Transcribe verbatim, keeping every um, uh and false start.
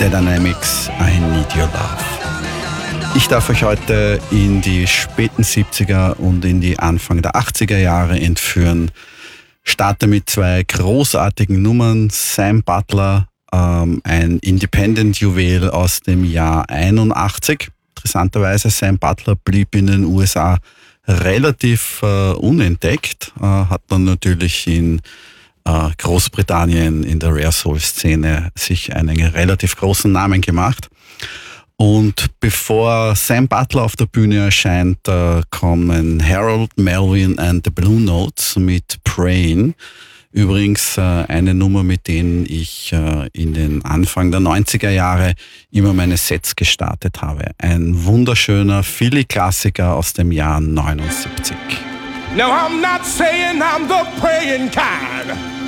The Dynamics, I Need Your Love. Ich darf euch heute in die späten siebziger und in die Anfang der achtziger Jahre entführen. Starte mit zwei großartigen Nummern. Sam Butler, ähm, ein Independent-Juwel aus dem Jahr einundachtzig. Interessanterweise, Sam Butler blieb in den U S A relativ äh, unentdeckt, äh, hat dann natürlich in äh, Großbritannien in der Rare Soul Szene sich einen relativ großen Namen gemacht. Und bevor Sam Butler auf der Bühne erscheint, äh, kommen Harold Melvin and the Blue Notes mit Praying. Übrigens äh, eine Nummer, mit denen ich äh, in den Anfang der neunziger Jahre immer meine Sets gestartet habe. Ein wunderschöner Philly-Klassiker aus dem Jahr neunundsiebzig. Now I'm not saying I'm the praying kind,